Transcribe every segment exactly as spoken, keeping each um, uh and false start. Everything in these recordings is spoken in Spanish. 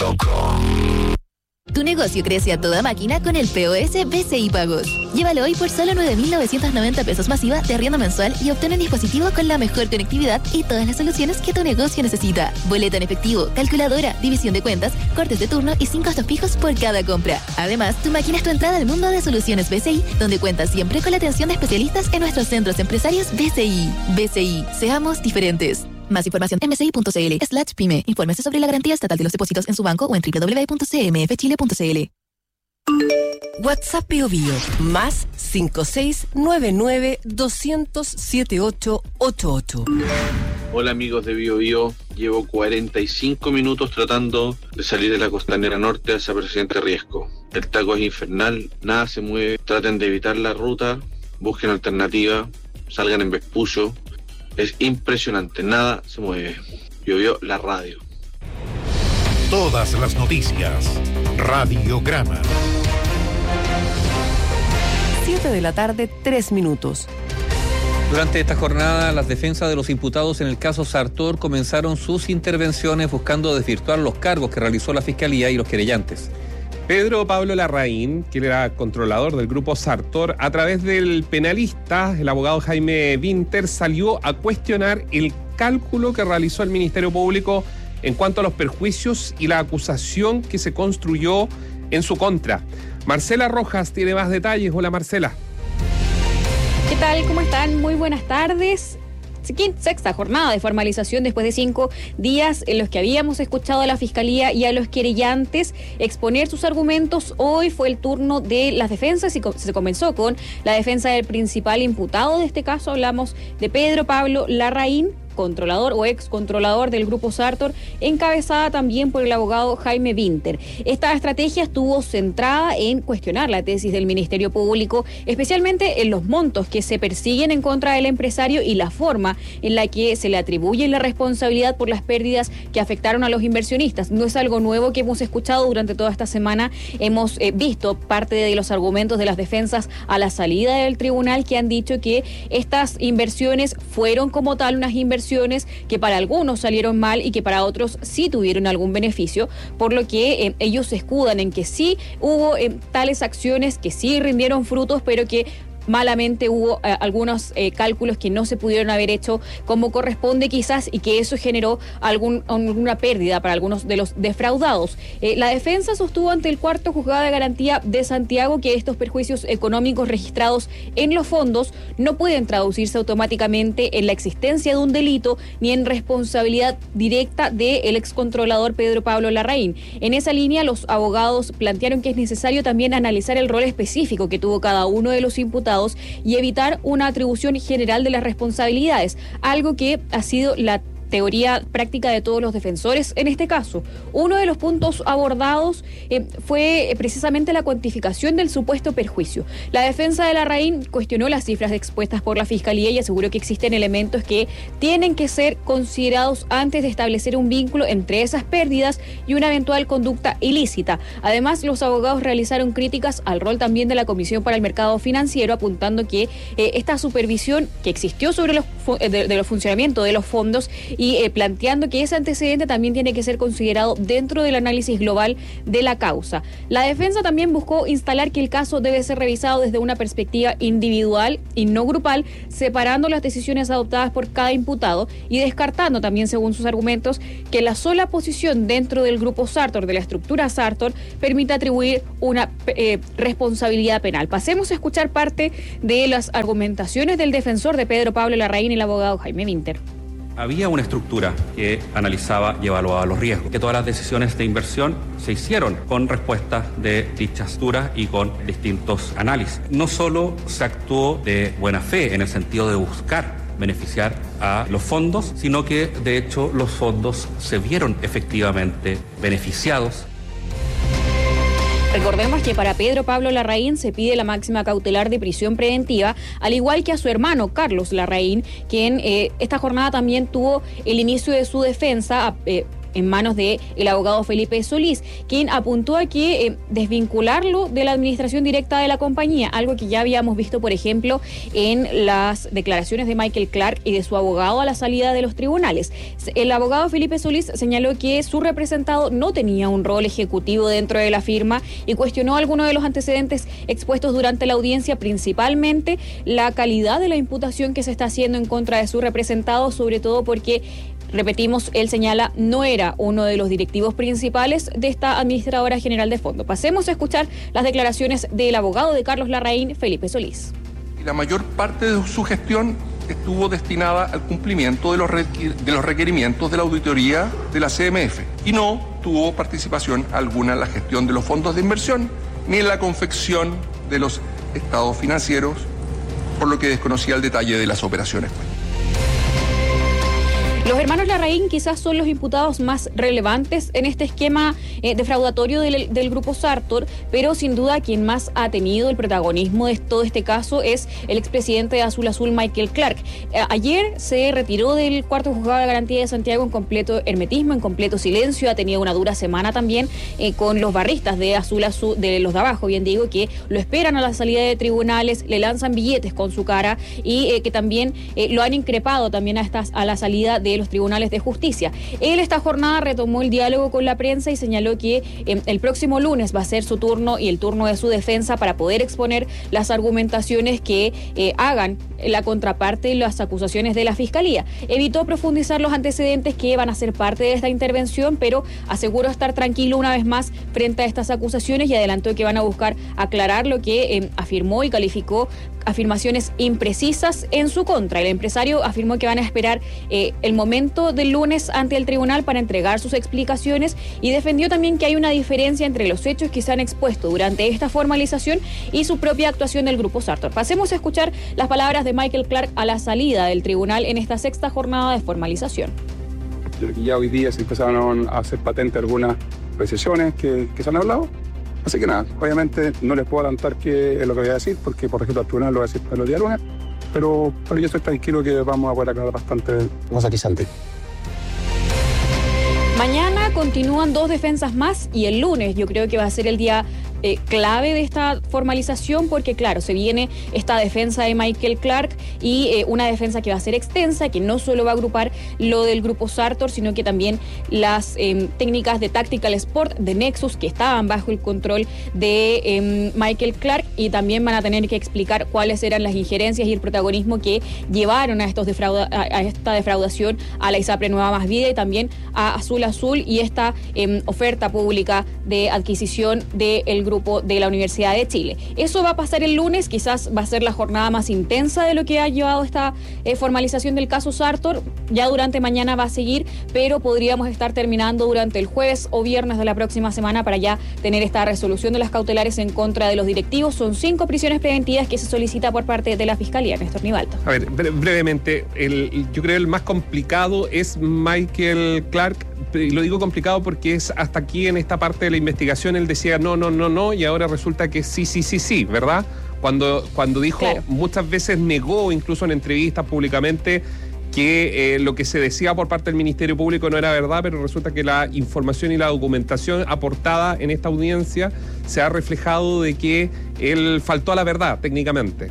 punto com. Tu negocio crece a toda máquina con el P O S B C I Pagos. Llévalo hoy por solo nueve mil novecientos noventa pesos masiva de arriendo mensual y obtén un dispositivo con la mejor conectividad y todas las soluciones que tu negocio necesita. Boleta en efectivo, calculadora, división de cuentas, cortes de turno y sin costos fijos por cada compra. Además, tu máquina es tu entrada al mundo de soluciones B C I, donde cuentas siempre con la atención de especialistas en nuestros centros empresarios B C I. B C I, seamos diferentes. Más información en bci.cl slash pyme. Infórmese sobre la garantía estatal de los depósitos en su banco o en doble u doble u doble u punto c m f chile punto c l. WhatsApp Bio Bio más cinco seis nueve nueve dos cero cero siete ocho ocho ocho. Hola amigos de Bio Bio, llevo cuarenta y cinco minutos tratando de salir de la costanera norte hacia Presidente Riesco. El taco es infernal, nada se mueve, traten de evitar la ruta, busquen alternativa, salgan en Vespucio. Es impresionante, nada se mueve. Bio Bio, la radio. Todas las noticias, Radiograma. siete de la tarde, tres minutos. Durante esta jornada, las defensas de los imputados en el caso Sartor comenzaron sus intervenciones buscando desvirtuar los cargos que realizó la Fiscalía y los querellantes. Pedro Pablo Larraín, que era controlador del grupo Sartor, a través del penalista, el abogado Jaime Vinter, salió a cuestionar el cálculo que realizó el Ministerio Público en cuanto a los perjuicios y la acusación que se construyó en su contra. Marcela Rojas tiene más detalles. Hola, Marcela. ¿Qué tal? ¿Cómo están? Muy buenas tardes. Sexta jornada de formalización después de cinco días en los que habíamos escuchado a la Fiscalía y a los querellantes exponer sus argumentos. Hoy fue el turno de las defensas y se comenzó con la defensa del principal imputado de este caso. Hablamos de Pedro Pablo Larraín, controlador o ex controlador del grupo Sartor, encabezada también por el abogado Jaime Vinter. Esta estrategia estuvo centrada en cuestionar la tesis del Ministerio Público, especialmente en los montos que se persiguen en contra del empresario y la forma en la que se le atribuye la responsabilidad por las pérdidas que afectaron a los inversionistas. No es algo nuevo que hemos escuchado durante toda esta semana. Hemos eh, visto parte de los argumentos de las defensas a la salida del tribunal, que han dicho que estas inversiones fueron como tal unas inversiones que para algunos salieron mal y que para otros sí tuvieron algún beneficio, por lo que eh, ellos se escudan en que sí hubo eh, tales acciones que sí rindieron frutos, pero que malamente hubo eh, algunos eh, cálculos que no se pudieron haber hecho como corresponde quizás, y que eso generó algún, alguna pérdida para algunos de los defraudados. Eh, la defensa sostuvo ante el cuarto juzgado de garantía de Santiago que estos perjuicios económicos registrados en los fondos no pueden traducirse automáticamente en la existencia de un delito ni en responsabilidad directa del excontrolador Pedro Pablo Larraín. En esa línea, los abogados plantearon que es necesario también analizar el rol específico que tuvo cada uno de los imputados y evitar una atribución general de las responsabilidades, algo que ha sido la teoría práctica de todos los defensores en este caso. Uno de los puntos abordados eh, fue eh, precisamente la cuantificación del supuesto perjuicio. La defensa de Larraín cuestionó las cifras expuestas por la Fiscalía y aseguró que existen elementos que tienen que ser considerados antes de establecer un vínculo entre esas pérdidas y una eventual conducta ilícita. Además, los abogados realizaron críticas al rol también de la Comisión para el Mercado Financiero, apuntando que eh, esta supervisión que existió sobre los de, de los funcionamientos de los fondos y eh, planteando que ese antecedente también tiene que ser considerado dentro del análisis global de la causa. La defensa también buscó instalar que el caso debe ser revisado desde una perspectiva individual y no grupal, separando las decisiones adoptadas por cada imputado y descartando también, según sus argumentos, que la sola posición dentro del grupo Sartor, de la estructura Sartor, permite atribuir una eh, responsabilidad penal. Pasemos a escuchar parte de las argumentaciones del defensor de Pedro Pablo Larraín y el abogado Jaime Vinter. Había una estructura que analizaba y evaluaba los riesgos, que todas las decisiones de inversión se hicieron con respuestas de dicha estructura y con distintos análisis. No solo se actuó de buena fe en el sentido de buscar beneficiar a los fondos, sino que de hecho los fondos se vieron efectivamente beneficiados. Recordemos que para Pedro Pablo Larraín se pide la máxima cautelar de prisión preventiva, al igual que a su hermano Carlos Larraín, quien eh, esta jornada también tuvo el inicio de su defensa, eh, en manos del abogado Felipe Solís, quien apuntó a que eh, desvincularlo de la administración directa de la compañía, algo que ya habíamos visto, por ejemplo, en las declaraciones de Michael Clark y de su abogado a la salida de los tribunales. El abogado Felipe Solís señaló que su representado no tenía un rol ejecutivo dentro de la firma y cuestionó algunos de los antecedentes expuestos durante la audiencia, principalmente la calidad de la imputación que se está haciendo en contra de su representado, sobre todo porque, repetimos, él señala, no era uno de los directivos principales de esta administradora general de fondo. Pasemos a escuchar las declaraciones del abogado de Carlos Larraín, Felipe Solís. Y la mayor parte de su gestión estuvo destinada al cumplimiento de los, requer- de los requerimientos de la auditoría de la C M F y no tuvo participación alguna en la gestión de los fondos de inversión ni en la confección de los estados financieros, por lo que desconocía el detalle de las operaciones. Los hermanos Larraín quizás son los imputados más relevantes en este esquema eh, defraudatorio del, del grupo Sartor, pero sin duda quien más ha tenido el protagonismo de todo este caso es el expresidente de Azul Azul, Michael Clark. Eh, ayer se retiró del cuarto juzgado de garantía de Santiago en completo hermetismo, en completo silencio. Ha tenido una dura semana también eh, con los barristas de Azul Azul, de los de abajo, bien digo, que lo esperan a la salida de tribunales, le lanzan billetes con su cara y eh, que también eh, lo han increpado también a, estas, a la salida de los tribunales de justicia. Él esta jornada retomó el diálogo con la prensa y señaló que eh, el próximo lunes va a ser su turno y el turno de su defensa para poder exponer las argumentaciones que eh, hagan la contraparte y las acusaciones de la Fiscalía. Evitó profundizar los antecedentes que van a ser parte de esta intervención, pero aseguró estar tranquilo una vez más frente a estas acusaciones y adelantó que van a buscar aclarar lo que eh, afirmó y calificó afirmaciones imprecisas en su contra. El empresario afirmó que van a esperar eh, el momento del lunes ante el tribunal para entregar sus explicaciones y defendió también que hay una diferencia entre los hechos que se han expuesto durante esta formalización y su propia actuación del grupo Sartor. Pasemos a escuchar las palabras de Michael Clark a la salida del tribunal en esta sexta jornada de formalización. Yo creo que ya hoy día se empezaron a hacer patentes algunas precisiones que, que se han hablado. Así que nada, obviamente no les puedo adelantar qué es lo que voy a decir, porque por ejemplo al tribunal lo voy a decir para los días lunes, pero, pero yo estoy tranquilo que vamos a poder aclarar bastante cosas aquí antes. Mañana continúan dos defensas más y el lunes yo creo que va a ser el día eh, clave de esta formalización porque claro, se viene esta defensa de Michael Clark y eh, una defensa que va a ser extensa, que no solo va a agrupar lo del grupo Sartor, sino que también las eh, técnicas de Tactical Sport, de Nexus, que estaban bajo el control de eh, Michael Clark y también van a tener que explicar cuáles eran las injerencias y el protagonismo que llevaron a, estos defrauda a, a esta defraudación a la ISAPRE Nueva Más Vida y también a Azul Azul y esta eh, oferta pública de adquisición del grupo de la Universidad de Chile. Eso va a pasar el lunes, quizás va a ser la jornada más intensa de lo que ha llevado esta eh, formalización del caso Sartor. Ya durante mañana va a seguir, pero podríamos estar terminando durante el jueves o viernes de la próxima semana para ya tener esta resolución de las cautelares en contra de los directivos. Son cinco prisiones preventivas que se solicita por parte de la Fiscalía, Néstor Nivalto. A ver, bre- brevemente, el, yo creo el más complicado es Michael Clark. Y lo digo complicado porque es hasta aquí en esta parte de la investigación él decía no, no, no, no, y ahora resulta que sí, sí, sí, sí, ¿verdad? Cuando, cuando dijo, claro, muchas veces negó, incluso en entrevistas públicamente, que eh, lo que se decía por parte del Ministerio Público no era verdad, pero resulta que la información y la documentación aportada en esta audiencia se ha reflejado de que él faltó a la verdad técnicamente.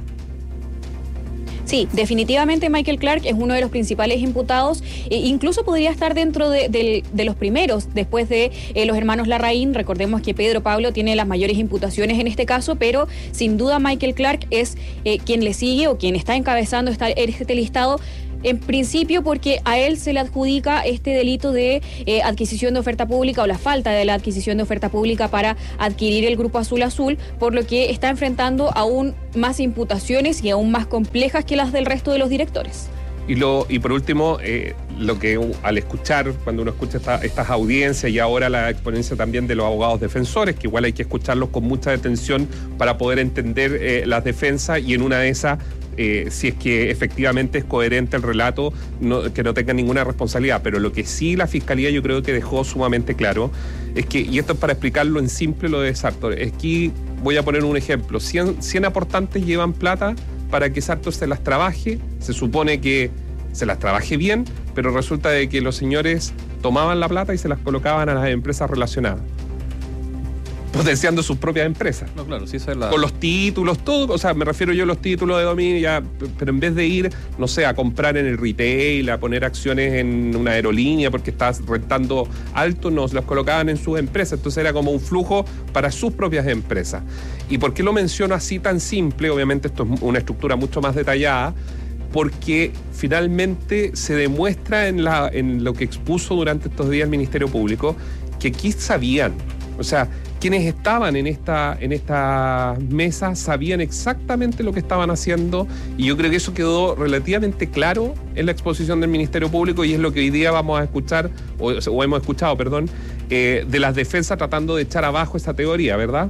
Sí, definitivamente Michael Clark es uno de los principales imputados, e incluso podría estar dentro de, de, de los primeros, después de eh, los hermanos Larraín. Recordemos que Pedro Pablo tiene las mayores imputaciones en este caso, pero sin duda Michael Clark es eh, quien le sigue o quien está encabezando esta, este listado. En principio porque a él se le adjudica este delito de eh, adquisición de oferta pública o la falta de la adquisición de oferta pública para adquirir el grupo Azul Azul, por lo que está enfrentando aún más imputaciones y aún más complejas que las del resto de los directores. Y, lo, y por último, eh, lo que al escuchar, cuando uno escucha esta, estas audiencias y ahora la exponencia también de los abogados defensores, que igual hay que escucharlos con mucha detención para poder entender eh, las defensas y en una de esas, Eh, si es que efectivamente es coherente el relato, no, que no tenga ninguna responsabilidad. Pero lo que sí la Fiscalía yo creo que dejó sumamente claro es que, y esto es para explicarlo en simple lo de Sartor, es que voy a poner un ejemplo, cien, cien aportantes llevan plata para que Sartor se las trabaje, se supone que se las trabaje bien, pero resulta de que los señores tomaban la plata y se las colocaban a las empresas relacionadas, potenciando sus propias empresas. No, claro, sí, esa es la... Con los títulos, todo, o sea, me refiero yo a los títulos de dominio, ya, pero en vez de ir, no sé, a comprar en el retail, a poner acciones en una aerolínea porque estás rentando alto, nos los colocaban en sus empresas, entonces era como un flujo para sus propias empresas. ¿Y por qué lo menciono así tan simple? Obviamente esto es una estructura mucho más detallada, porque finalmente se demuestra en, la, en lo que expuso durante estos días el Ministerio Público, que aquí sabían, o sea, quienes estaban en esta, en esta mesa sabían exactamente lo que estaban haciendo, y yo creo que eso quedó relativamente claro en la exposición del Ministerio Público, y es lo que hoy día vamos a escuchar, o, o hemos escuchado, perdón, eh, de las defensas tratando de echar abajo esa teoría, ¿verdad?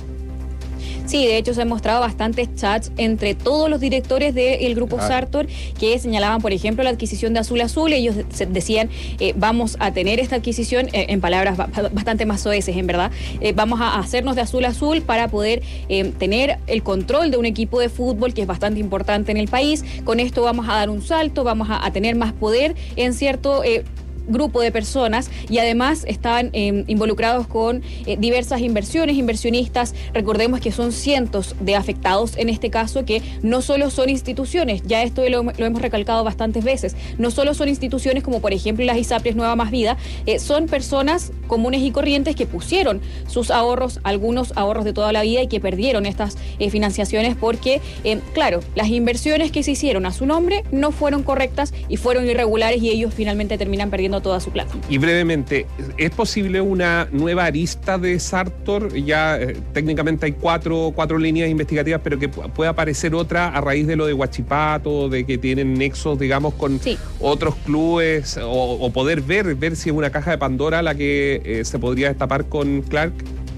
Sí, de hecho se han mostrado bastantes chats entre todos los directores del grupo ah. Sartor que señalaban, por ejemplo, la adquisición de Azul Azul. Ellos decían, eh, vamos a tener esta adquisición, eh, en palabras bastante más soeces, en verdad, eh, vamos a hacernos de Azul Azul para poder eh, tener el control de un equipo de fútbol que es bastante importante en el país. Con esto vamos a dar un salto, vamos a, a tener más poder en cierto... Eh, grupo de personas, y además estaban eh, involucrados con eh, diversas inversiones, inversionistas. Recordemos que son cientos de afectados en este caso, que no solo son instituciones, ya esto lo, lo hemos recalcado bastantes veces, no solo son instituciones como por ejemplo las ISAPRES Nueva Más Vida, eh, son personas comunes y corrientes que pusieron sus ahorros, algunos ahorros de toda la vida, y que perdieron estas eh, financiaciones porque, eh, claro, las inversiones que se hicieron a su nombre no fueron correctas y fueron irregulares, y ellos finalmente terminan perdiendo toda su plata. Y brevemente, ¿es posible una nueva arista de Sartor? Ya eh, técnicamente hay cuatro, cuatro líneas investigativas, pero que pueda aparecer otra a raíz de lo de Huachipato, de que tienen nexos, digamos, con sí. otros clubes, o, o poder ver, ver si es una caja de Pandora la que eh, se podría destapar con Clark.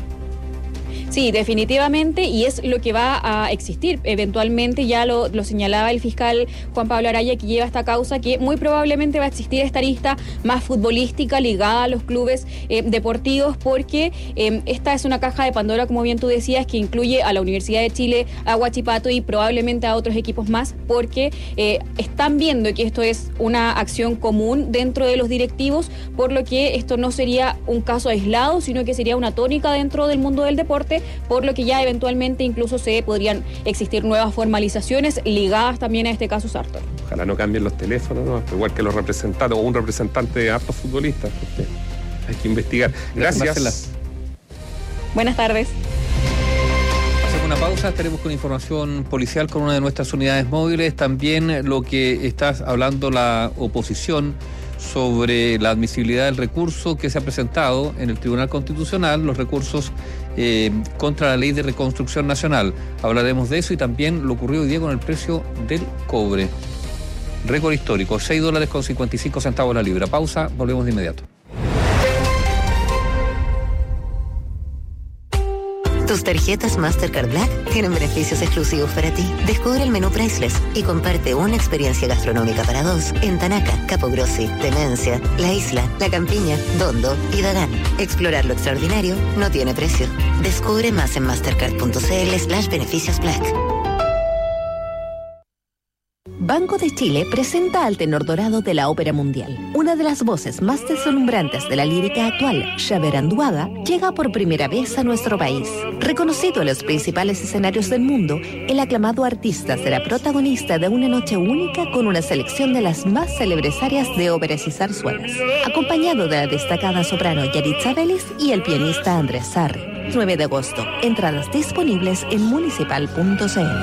Sí, definitivamente, y es lo que va a existir eventualmente. Ya lo, lo señalaba el fiscal Juan Pablo Araya, que lleva esta causa, que muy probablemente va a existir esta lista más futbolística ligada a los clubes eh, deportivos, porque eh, esta es una caja de Pandora, como bien tú decías, que incluye a la Universidad de Chile, a Huachipato y probablemente a otros equipos más, porque eh, están viendo que esto es una acción común dentro de los directivos, por lo que esto no sería un caso aislado, sino que sería una tónica dentro del mundo del deporte, por lo que ya eventualmente incluso se podrían existir nuevas formalizaciones ligadas también a este caso Sartor. Ojalá no cambien los teléfonos, ¿no? Igual que los representantes o un representante de hartos futbolistas, porque hay que investigar. Gracias. Gracias. Buenas tardes. Hacemos una pausa, estaremos con información policial con una de nuestras unidades móviles, también lo que está hablando la oposición sobre la admisibilidad del recurso que se ha presentado en el Tribunal Constitucional, los recursos eh, contra la Ley de Reconstrucción Nacional. Hablaremos de eso y también lo ocurrido hoy día con el precio del cobre. Récord histórico, seis dólares con cincuenta y cinco centavos la libra. Pausa, volvemos de inmediato. Tus tarjetas Mastercard Black tienen beneficios exclusivos para ti. Descubre el menú Priceless y comparte una experiencia gastronómica para dos en Tanaca, Capogrossi, Demencia, La Isla, La Campiña, Dondo y Dagán. Explorar lo extraordinario no tiene precio. Descubre más en mastercard.cl slash beneficios Black. Banco de Chile presenta al tenor dorado de la ópera mundial. Una de las voces más deslumbrantes de la lírica actual, Xavier Anduaga, llega por primera vez a nuestro país. Reconocido en los principales escenarios del mundo, el aclamado artista será protagonista de una noche única con una selección de las más célebres áreas de óperas y zarzuelas, acompañado de la destacada soprano Yaritza Vélez y el pianista Andrés Sarri. nueve de agosto. Entradas disponibles en municipal punto c l.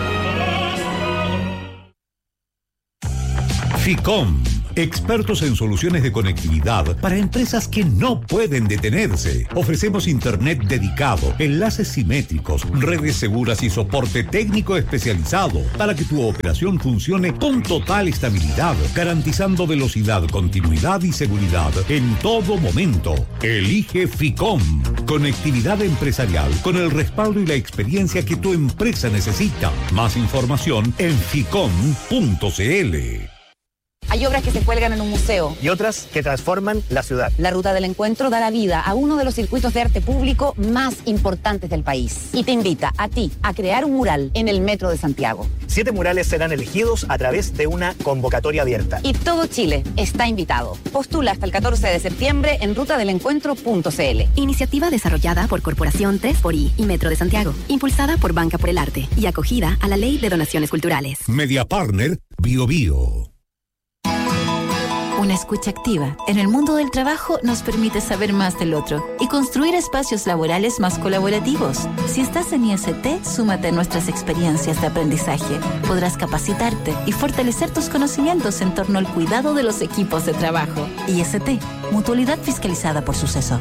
FICOM, expertos en soluciones de conectividad para empresas que no pueden detenerse. Ofrecemos internet dedicado, enlaces simétricos, redes seguras y soporte técnico especializado para que tu operación funcione con total estabilidad, garantizando velocidad, continuidad y seguridad en todo momento. Elige FICOM, conectividad empresarial con el respaldo y la experiencia que tu empresa necesita. Más información en ficom punto c l. Hay obras que se cuelgan en un museo. Y otras que transforman la ciudad. La Ruta del Encuentro dará vida a uno de los circuitos de arte público más importantes del país. Y te invita a ti a crear un mural en el Metro de Santiago. Siete murales serán elegidos a través de una convocatoria abierta. Y todo Chile está invitado. Postula hasta el catorce de septiembre en ruta del encuentro punto c l. Iniciativa desarrollada por Corporación tres por I y Metro de Santiago. Impulsada por Banca por el Arte y acogida a la Ley de Donaciones Culturales. Media Partner Bio Bio. Una escucha activa en el mundo del trabajo nos permite saber más del otro y construir espacios laborales más colaborativos. Si estás en I S T, súmate a nuestras experiencias de aprendizaje. Podrás capacitarte y fortalecer tus conocimientos en torno al cuidado de los equipos de trabajo. I S T, Mutualidad Fiscalizada por Suceso.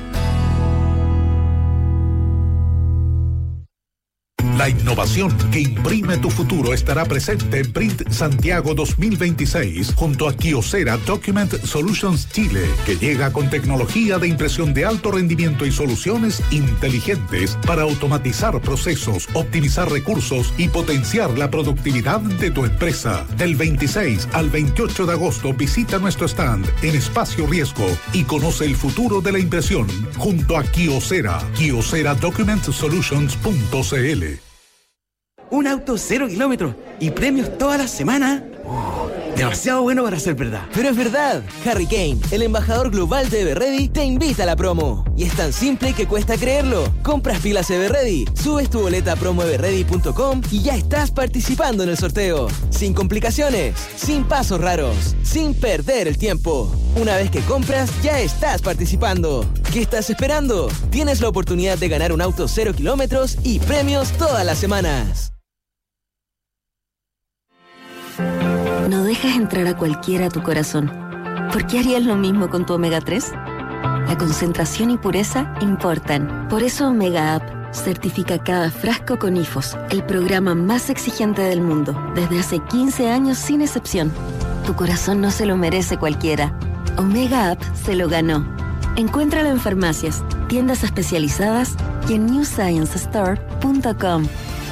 La innovación que imprime tu futuro estará presente en Print Santiago dos mil veintiséis junto a Kyocera Document Solutions Chile, que llega con tecnología de impresión de alto rendimiento y soluciones inteligentes para automatizar procesos, optimizar recursos y potenciar la productividad de tu empresa. Del veintiséis al veintiocho de agosto visita nuestro stand en Espacio Riesgo y conoce el futuro de la impresión junto a Kyocera, kyocera document solutions punto c l. Un auto cero kilómetros y premios toda la semana. Oh, demasiado bueno para ser verdad. Pero es verdad. Harry Kane, el embajador global de Everready, te invita a la promo. Y es tan simple que cuesta creerlo. Compras pilas Everready, subes tu boleta a promo everready punto com y ya estás participando en el sorteo. Sin complicaciones, sin pasos raros, sin perder el tiempo. Una vez que compras, ya estás participando. ¿Qué estás esperando? Tienes la oportunidad de ganar un auto cero kilómetros y premios todas las semanas. No dejas entrar a cualquiera a tu corazón. ¿Por qué harías lo mismo con tu omega tres? La concentración y pureza importan. Por eso Omega Up certifica cada frasco con I F O S, el programa más exigente del mundo, desde hace quince años sin excepción. Tu corazón no se lo merece cualquiera. Omega Up se lo ganó. Encuéntralo en farmacias, tiendas especializadas y en new science store punto com.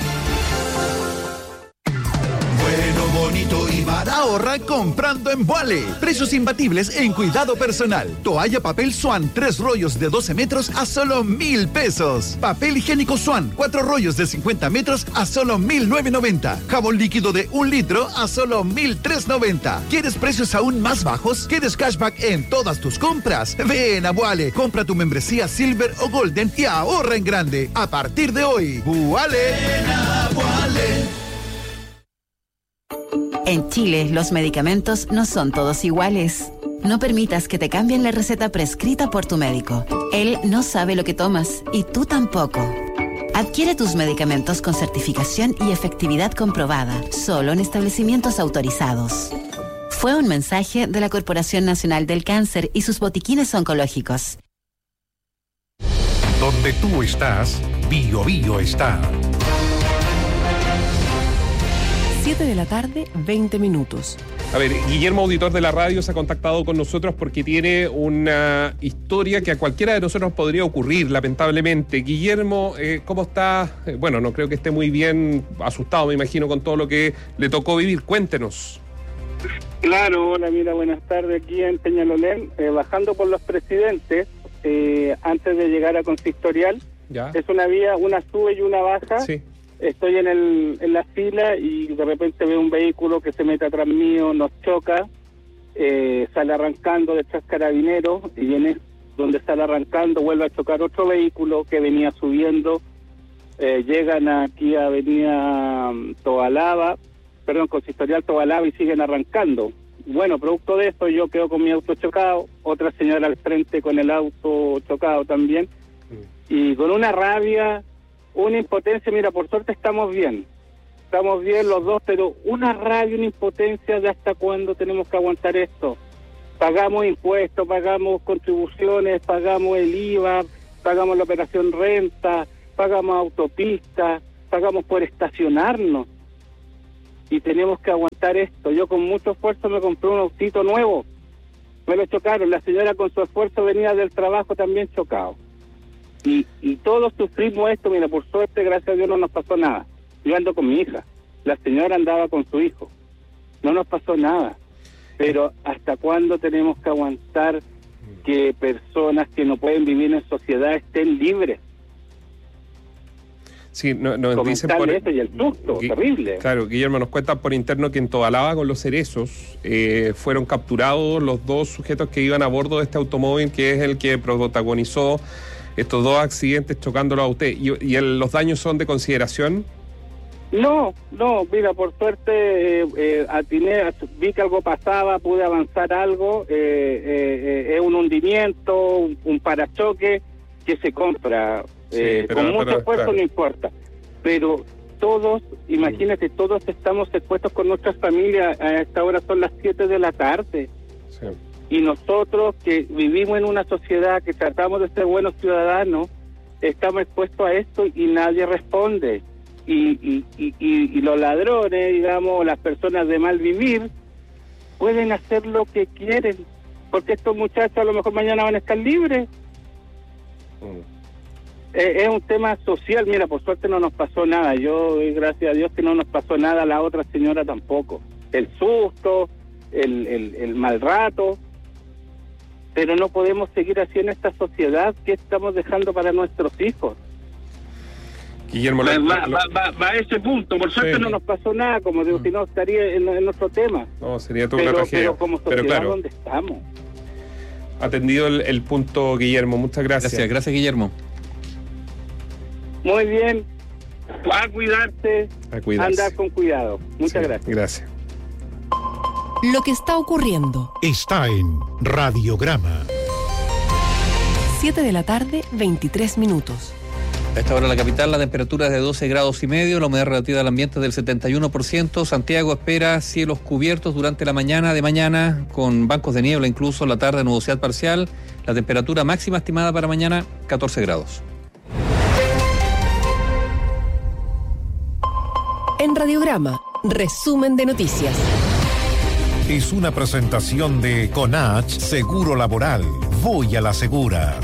Bonito y barato. Ahorra comprando en Vuale. Precios imbatibles en cuidado personal. Toalla papel Swan, tres rollos de doce metros a solo mil pesos. Papel higiénico Swan, cuatro rollos de cincuenta metros a solo mil novecientos noventa. Jabón líquido de un litro a solo mil trescientos noventa. ¿Quieres precios aún más bajos? ¿Quieres cashback en todas tus compras? Ven a Vuale, compra tu membresía Silver o Golden y ahorra en grande. A partir de hoy, Vuale. Ven a Vuale. En Chile, los medicamentos no son todos iguales. No permitas que te cambien la receta prescrita por tu médico. Él no sabe lo que tomas y tú tampoco. Adquiere tus medicamentos con certificación y efectividad comprobada, solo en establecimientos autorizados. Fue un mensaje de la Corporación Nacional del Cáncer y sus botiquines oncológicos. Donde tú estás, Bio Bio está. siete de la tarde, veinte minutos. A ver, Guillermo, auditor de la radio, se ha contactado con nosotros porque tiene una historia que a cualquiera de nosotros podría ocurrir, lamentablemente. Guillermo, eh, ¿cómo está? Eh, bueno, no creo que esté muy bien, asustado, me imagino, con todo lo que le tocó vivir. Cuéntenos. Claro, hola, mira, buenas tardes aquí en Peñalolén, eh, bajando por los Presidentes, eh, antes de llegar a Consistorial. Ya. Es una vía, una sube y una baja. Sí. Estoy en, el, en la fila y de repente veo un vehículo que se mete atrás mío, nos choca, eh, sale arrancando detrás Carabineros y viene donde sale arrancando, vuelve a chocar otro vehículo que venía subiendo, eh, llegan aquí a Avenida Tobalaba, perdón, Consistorial Tobalaba y siguen arrancando. Bueno, producto de esto yo quedo con mi auto chocado, otra señora al frente con el auto chocado también, y con una rabia, una impotencia. Mira, por suerte estamos bien, estamos bien los dos, pero una rabia, una impotencia de hasta cuándo tenemos que aguantar esto. Pagamos impuestos, pagamos contribuciones, pagamos el I V A, pagamos la operación renta, pagamos autopistas, pagamos por estacionarnos y tenemos que aguantar esto. Yo con mucho esfuerzo me compré un autito nuevo, me lo chocaron, la señora con su esfuerzo venía del trabajo también chocado. Y, y todos sufrimos esto. Mira, por suerte, gracias a Dios no nos pasó nada. Yo ando con mi hija, la señora andaba con su hijo, no nos pasó nada. Pero ¿hasta cuándo tenemos que aguantar que personas que no pueden vivir en sociedad estén libres? Sí, no, nos dicen por eso y el susto, Gui- terrible. Claro, Guillermo, nos cuentan por interno que en Tobalaba con los Cerezos eh, fueron capturados los dos sujetos que iban a bordo de este automóvil, que es el que protagonizó estos dos accidentes chocándolo a usted. ¿Y, y el, los daños son de consideración? No, no, mira, por suerte eh, eh, atiné, vi que algo pasaba, pude avanzar algo, eh, eh, eh, es un hundimiento, un, un parachoque que se compra. Eh, sí, pero, con mucho pero, esfuerzo, claro. No importa, pero todos, imagínate, todos estamos expuestos con nuestras familias. A esta hora son las siete de la tarde, sí. Y nosotros que vivimos en una sociedad que tratamos de ser buenos ciudadanos, estamos expuestos a esto y nadie responde, y, y, y, y, y los ladrones, digamos, las personas de mal vivir pueden hacer lo que quieren, porque estos muchachos a lo mejor mañana van a estar libres. mm. Es un tema social. Mira, por suerte no nos pasó nada. Yo doy gracias a Dios que no nos pasó nada, a la otra señora tampoco. El susto, el, el, el mal rato. Pero no podemos seguir así en esta sociedad. ¿Qué estamos dejando para nuestros hijos? Guillermo, va, lo, va, lo... va, va a ese punto. Por suerte sí. No nos pasó nada, como digo, mm. si no estaría en, en otro tema. No, sería toda pero, una tragedia. Pero como sociedad, pero claro, ¿dónde estamos? Atendido el, el punto, Guillermo. Muchas gracias. Gracias, gracias, Guillermo. Muy bien, a cuidarse, a cuidarse, andar con cuidado. Muchas sí, gracias. Gracias. Lo que está ocurriendo está en Radiograma. siete de la tarde, veintitrés minutos. A esta hora en la capital la temperatura es de doce grados y medio, la humedad relativa del ambiente es del setenta y uno por ciento. Santiago espera cielos cubiertos durante la mañana de mañana, con bancos de niebla incluso, la tarde nubosidad parcial. La temperatura máxima estimada para mañana, catorce grados. En Radiograma, resumen de noticias. Es una presentación de Conach Seguro Laboral. Voy a la segura.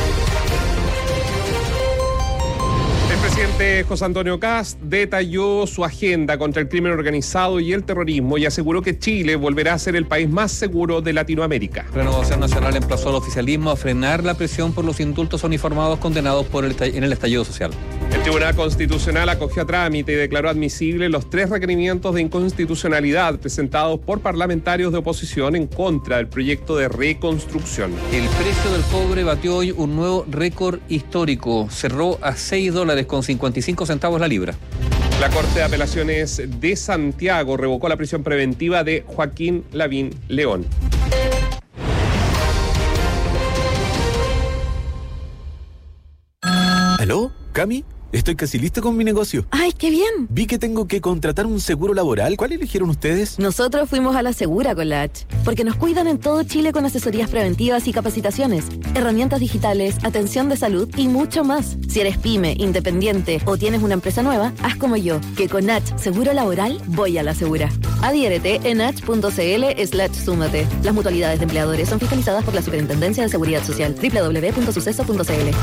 El presidente José Antonio Kast detalló su agenda contra el crimen organizado y el terrorismo y aseguró que Chile volverá a ser el país más seguro de Latinoamérica. Renovación Nacional emplazó al oficialismo a frenar la presión por los indultos uniformados condenados por el en el estallido social. El Tribunal Constitucional acogió a trámite y declaró admisibles los tres requerimientos de inconstitucionalidad presentados por parlamentarios de oposición en contra del proyecto de reconstrucción. El precio del cobre batió hoy un nuevo récord histórico. Cerró a seis dólares con cincuenta y cinco centavos la libra. La Corte de Apelaciones de Santiago revocó la prisión preventiva de Joaquín Lavín León. ¿Aló? ¿Cami? Estoy casi listo con mi negocio. ¡Ay, qué bien! Vi que tengo que contratar un seguro laboral. ¿Cuál eligieron ustedes? Nosotros fuimos a la Segura con la H, porque nos cuidan en todo Chile con asesorías preventivas y capacitaciones, herramientas digitales, atención de salud y mucho más. Si eres pyme, independiente o tienes una empresa nueva, haz como yo, que con H Seguro Laboral voy a la Segura. Adhiérete en h.cl slash súmate. Las mutualidades de empleadores son fiscalizadas por la Superintendencia de Seguridad Social. doble u doble u doble u punto suceso punto c l.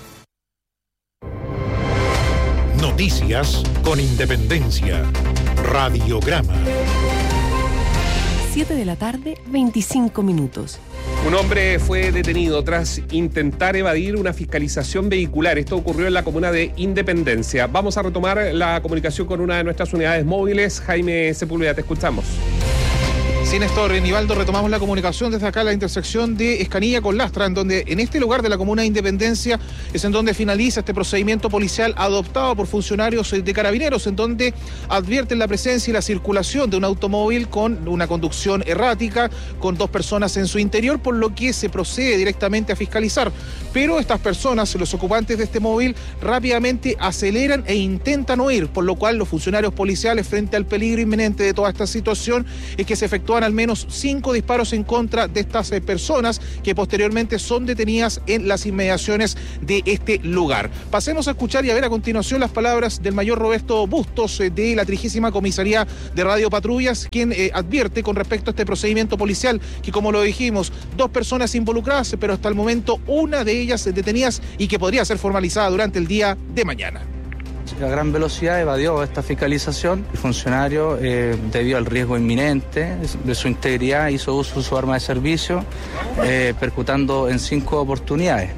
Noticias con independencia. Radiograma. siete de la tarde, veinticinco minutos. Un hombre fue detenido tras intentar evadir una fiscalización vehicular. Esto ocurrió en la comuna de Independencia. Vamos a retomar la comunicación con una de nuestras unidades móviles. Jaime Sepúlveda, te escuchamos. Sí, Néstor, Nivaldo, retomamos la comunicación desde acá, la intersección de Escanilla con Lastra, en donde en este lugar de la comuna de Independencia es en donde finaliza este procedimiento policial adoptado por funcionarios de Carabineros, en donde advierten la presencia y la circulación de un automóvil con una conducción errática, con dos personas en su interior, por lo que se procede directamente a fiscalizar. Pero estas personas, los ocupantes de este móvil, rápidamente aceleran e intentan huir, por lo cual los funcionarios policiales, frente al peligro inminente de toda esta situación, es que se efectúan al menos cinco disparos en contra de estas eh, personas que posteriormente son detenidas en las inmediaciones de este lugar. Pasemos a escuchar y a ver a continuación las palabras del mayor Roberto Bustos eh, de la trigésima Comisaría de Radio Patrullas, quien eh, advierte con respecto a este procedimiento policial que, como lo dijimos, dos personas involucradas, pero hasta el momento una de ellas detenidas y que podría ser formalizada durante el día de mañana. a gran velocidad evadió esta fiscalización. El funcionario, eh, debido al riesgo inminente de su integridad, hizo uso de su arma de servicio, eh, percutando en cinco oportunidades.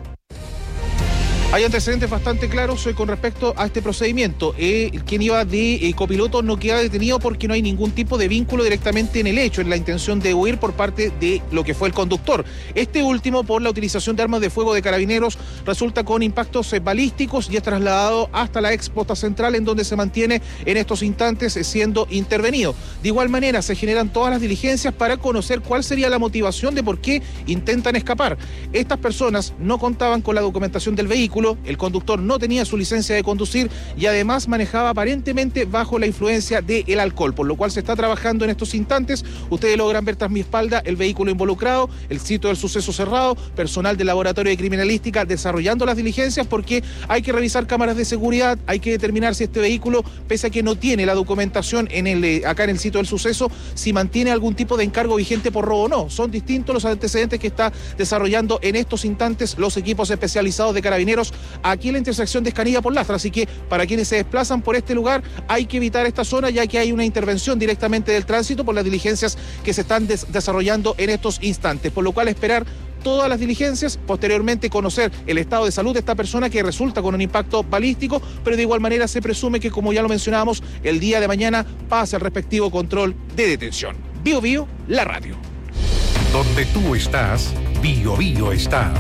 Hay antecedentes bastante claros eh, con respecto a este procedimiento. Eh, quien iba de eh, copiloto no queda detenido porque no hay ningún tipo de vínculo directamente en el hecho, en la intención de huir por parte de lo que fue el conductor. Este último, por la utilización de armas de fuego de carabineros, resulta con impactos eh, balísticos y es trasladado hasta la ex posta central, en donde se mantiene en estos instantes eh, siendo intervenido. De igual manera, se generan todas las diligencias para conocer cuál sería la motivación de por qué intentan escapar. Estas personas no contaban con la documentación del vehículo. El conductor no tenía su licencia de conducir y además manejaba aparentemente bajo la influencia del alcohol, por lo cual se está trabajando en estos instantes. Ustedes logran ver tras mi espalda el vehículo involucrado, el sitio del suceso cerrado, personal del laboratorio de criminalística desarrollando las diligencias, porque hay que revisar cámaras de seguridad, hay que determinar si este vehículo, pese a que no tiene la documentación en el, acá en el sitio del suceso, si mantiene algún tipo de encargo vigente por robo o no. Son distintos los antecedentes que está desarrollando en estos instantes los equipos especializados de Carabineros aquí en la intersección de Escanilla por Lastra. Así que para quienes se desplazan por este lugar hay que evitar esta zona, ya que hay una intervención directamente del tránsito por las diligencias que se están des- desarrollando en estos instantes, por lo cual esperar todas las diligencias, posteriormente conocer el estado de salud de esta persona que resulta con un impacto balístico, pero de igual manera se presume que, como ya lo mencionábamos, el día de mañana pasa el respectivo control de detención. Bio Bio, la radio. Donde tú estás, Bio Bio está.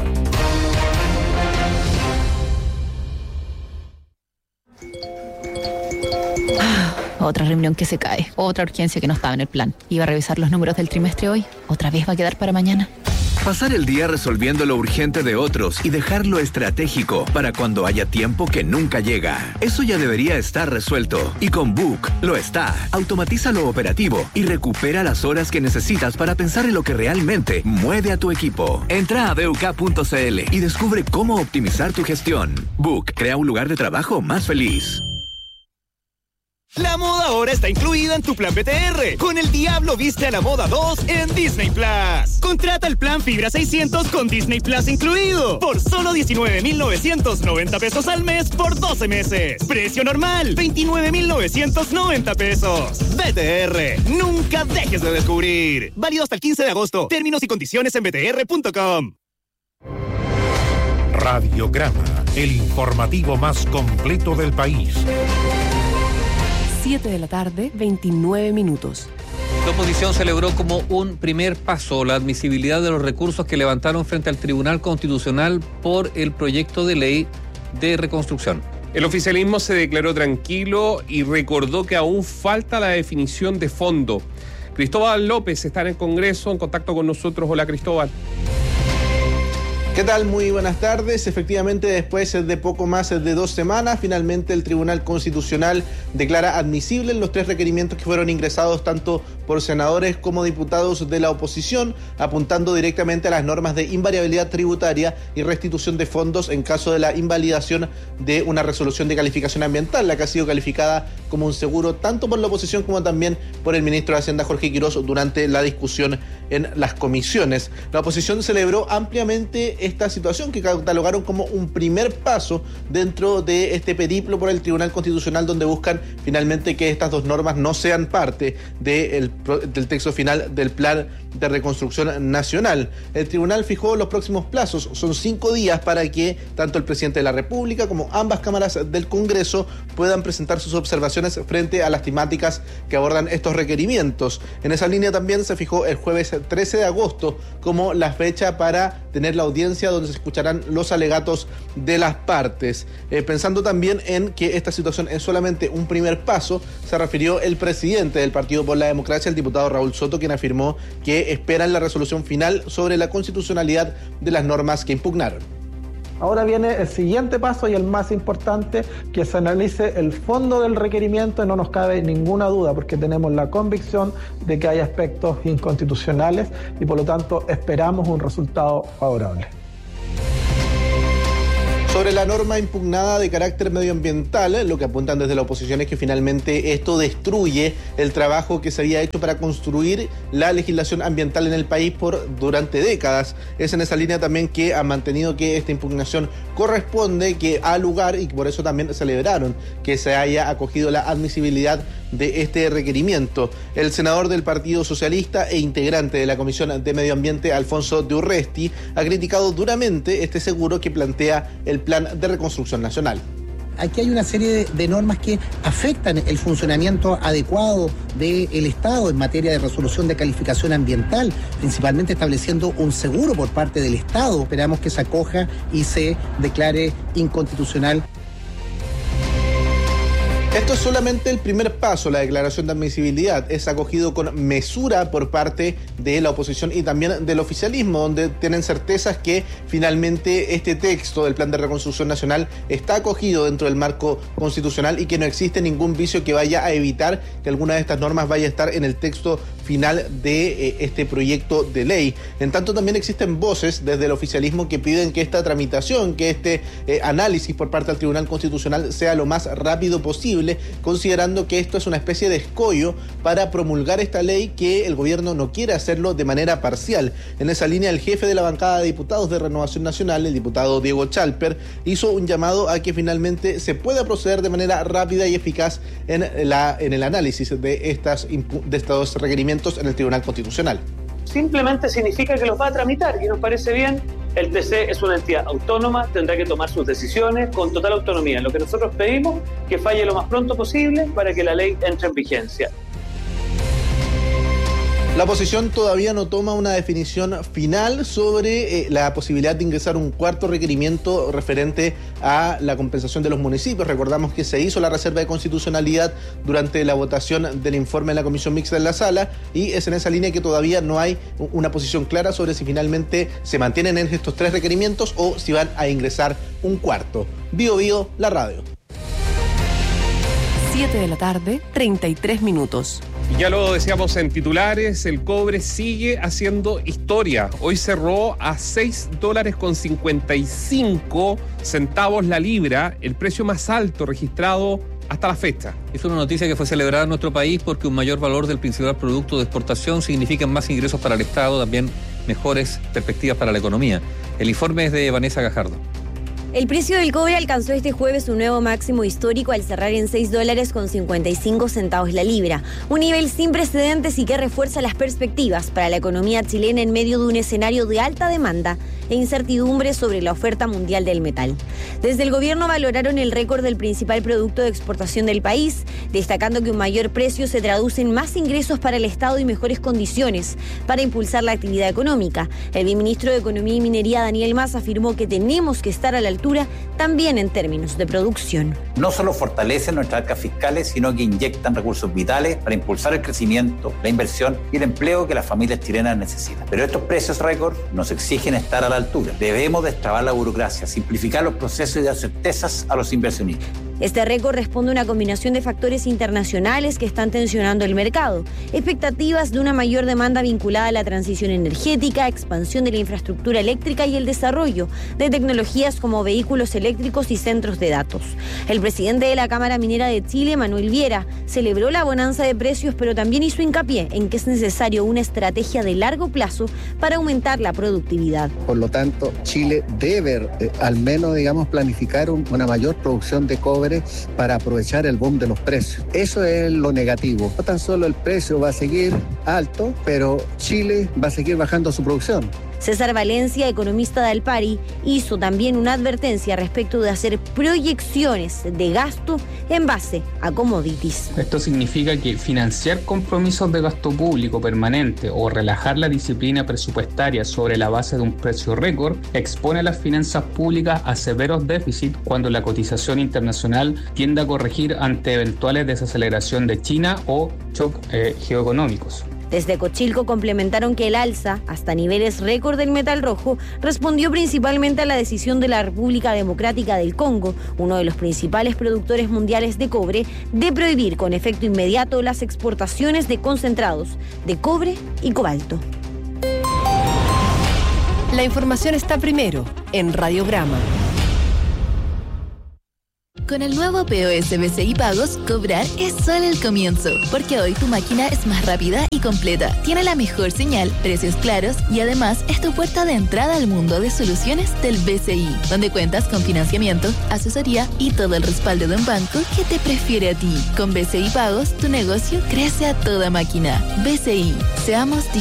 Otra reunión que se cae, otra urgencia que no estaba en el plan. Iba a revisar los números del trimestre hoy, otra vez va a quedar para mañana. Pasar el día resolviendo lo urgente de otros y dejarlo estratégico para cuando haya tiempo que nunca llega. Eso ya debería estar resuelto. Y con Book lo está. Automatiza lo operativo y recupera las horas que necesitas para pensar en lo que realmente mueve a tu equipo. Entra a b u k punto c l y descubre cómo optimizar tu gestión. Book crea un lugar de trabajo más feliz. La moda ahora está incluida en tu plan B T R. Con El Diablo Viste a la Moda dos en Disney Plus. Contrata el plan Fibra seiscientos con Disney Plus incluido. Por solo diecinueve mil novecientos noventa pesos al mes por doce meses. Precio normal, veintinueve mil novecientos noventa pesos. B T R, nunca dejes de descubrir. Válido hasta el quince de agosto. Términos y condiciones en b t r punto com. Radiograma, el informativo más completo del país. siete de la tarde, veintinueve minutos. La oposición celebró como un primer paso la admisibilidad de los recursos que levantaron frente al Tribunal Constitucional por el proyecto de ley de reconstrucción. El oficialismo se declaró tranquilo y recordó que aún falta la definición de fondo. Cristóbal López está en el Congreso, en contacto con nosotros. Hola, Cristóbal. ¿Qué tal? Muy buenas tardes. Efectivamente, después de poco más de dos semanas, finalmente el Tribunal Constitucional declara admisibles los tres requerimientos que fueron ingresados tanto por senadores como diputados de la oposición, apuntando directamente a las normas de invariabilidad tributaria y restitución de fondos en caso de la invalidación de una resolución de calificación ambiental, la que ha sido calificada como un seguro tanto por la oposición como también por el ministro de Hacienda, Jorge Quirós, durante la discusión en las comisiones. La oposición celebró ampliamente esta situación que catalogaron como un primer paso dentro de este periplo por el Tribunal Constitucional, donde buscan finalmente que estas dos normas no sean parte de el, del texto final del Plan de Reconstrucción Nacional. El tribunal fijó los próximos plazos, son cinco días para que tanto el presidente de la República como ambas cámaras del Congreso puedan presentar sus observaciones frente a las temáticas que abordan estos requerimientos. En esa línea también se fijó el jueves trece de agosto como la fecha para tener la audiencia donde se escucharán los alegatos de las partes. Eh, pensando también en que esta situación es solamente un primer paso, se refirió el presidente del Partido por la Democracia, el diputado Raúl Soto, quien afirmó que esperan la resolución final sobre la constitucionalidad de las normas que impugnaron. Ahora viene el siguiente paso y el más importante, que se analice el fondo del requerimiento, y no nos cabe ninguna duda porque tenemos la convicción de que hay aspectos inconstitucionales y por lo tanto esperamos un resultado favorable. Sobre Sobre la norma impugnada de carácter medioambiental, lo que apuntan desde la oposición es que finalmente esto destruye el trabajo que se había hecho para construir la legislación ambiental en el país por durante décadas. Es en esa línea también que han mantenido que esta impugnación corresponde, que ha lugar, y por eso también celebraron que se haya acogido la admisibilidad de este requerimiento. El senador del Partido Socialista e integrante de la Comisión de Medio Ambiente, Alfonso de Urresti, ha criticado duramente este seguro que plantea el Plan de Reconstrucción Nacional. Aquí hay una serie de, de normas que afectan el funcionamiento adecuado del Estado en materia de resolución de calificación ambiental, principalmente estableciendo un seguro por parte del Estado. Esperamos que se acoja y se declare inconstitucional. Esto es solamente el primer paso, la declaración de admisibilidad. Es acogido con mesura por parte de la oposición y también del oficialismo, donde tienen certezas que finalmente este texto del Plan de Reconstrucción Nacional está acogido dentro del marco constitucional y que no existe ningún vicio que vaya a evitar que alguna de estas normas vaya a estar en el texto final de eh, este proyecto de ley. En tanto, también existen voces desde el oficialismo que piden que esta tramitación, que este eh, análisis por parte del Tribunal Constitucional sea lo más rápido posible, considerando que esto es una especie de escollo para promulgar esta ley, que el gobierno no quiere hacerlo de manera parcial. En esa línea, el jefe de la bancada de diputados de Renovación Nacional, el diputado Diego Chalper, hizo un llamado a que finalmente se pueda proceder de manera rápida y eficaz en, la, en el análisis de, estas, de estos requerimientos en el Tribunal Constitucional. Simplemente significa que los va a tramitar y nos parece bien. El T C es una entidad autónoma, tendrá que tomar sus decisiones con total autonomía. Lo que nosotros pedimos, que falle lo más pronto posible para que la ley entre en vigencia. La oposición todavía no toma una definición final sobre eh, la posibilidad de ingresar un cuarto requerimiento referente a la compensación de los municipios. Recordamos que se hizo la reserva de constitucionalidad durante la votación del informe en la Comisión Mixta en la Sala, y es en esa línea que todavía no hay una posición clara sobre si finalmente se mantienen en estos tres requerimientos o si van a ingresar un cuarto. Bio Bio, la radio. siete de la tarde, treinta y tres minutos. Ya lo decíamos en titulares, el cobre sigue haciendo historia. Hoy cerró a seis dólares con cincuenta y cinco centavos la libra, el precio más alto registrado hasta la fecha. Es una noticia que fue celebrada en nuestro país porque un mayor valor del principal producto de exportación significa más ingresos para el Estado, también mejores perspectivas para la economía. El informe es de Vanessa Gajardo. El precio del cobre alcanzó este jueves un nuevo máximo histórico al cerrar en seis dólares con cincuenta y cinco centavos la libra, un nivel sin precedentes y que refuerza las perspectivas para la economía chilena en medio de un escenario de alta demanda e incertidumbre sobre la oferta mundial del metal. Desde el gobierno valoraron el récord del principal producto de exportación del país, destacando que un mayor precio se traduce en más ingresos para el Estado y mejores condiciones para impulsar la actividad económica. El viceministro de Economía y Minería, Daniel Mas, afirmó que tenemos que estar a la altura también en términos de producción. No solo fortalecen nuestras arcas fiscales, sino que inyectan recursos vitales para impulsar el crecimiento, la inversión y el empleo que las familias chilenas necesitan. Pero estos precios récord nos exigen estar a la altura. Debemos destrabar la burocracia, simplificar los procesos y dar certezas a los inversionistas. Este récord responde a una combinación de factores internacionales que están tensionando el mercado. Expectativas de una mayor demanda vinculada a la transición energética, expansión de la infraestructura eléctrica y el desarrollo de tecnologías como vehículos eléctricos y centros de datos. El presidente de la Cámara Minera de Chile, Manuel Viera, celebró la bonanza de precios, pero también hizo hincapié en que es necesario una estrategia de largo plazo para aumentar la productividad. Por lo tanto, Chile debe eh, al menos, digamos, planificar un, una mayor producción de cobre para aprovechar el boom de los precios. Eso es lo negativo. No tan solo el precio va a seguir alto, pero Chile va a seguir bajando su producción. César Valencia, economista de Alpari, hizo también una advertencia respecto de hacer proyecciones de gasto en base a commodities. Esto significa que financiar compromisos de gasto público permanente o relajar la disciplina presupuestaria sobre la base de un precio récord expone a las finanzas públicas a severos déficits cuando la cotización internacional tiende a corregir ante eventuales desaceleración de China o shock eh, geoeconómicos. Desde Cochilco complementaron que el alza, hasta niveles récord del metal rojo, respondió principalmente a la decisión de la República Democrática del Congo, uno de los principales productores mundiales de cobre, de prohibir con efecto inmediato las exportaciones de concentrados de cobre y cobalto. La información está primero en Radiograma. Con el nuevo P O S B C I Pagos, cobrar es solo el comienzo, porque hoy tu máquina es más rápida y completa, tiene la mejor señal, precios claros y además es tu puerta de entrada al mundo de soluciones del B C I, donde cuentas con financiamiento, asesoría y todo el respaldo de un banco que te prefiere a ti. Con B C I Pagos, tu negocio crece a toda máquina. B C I, seamos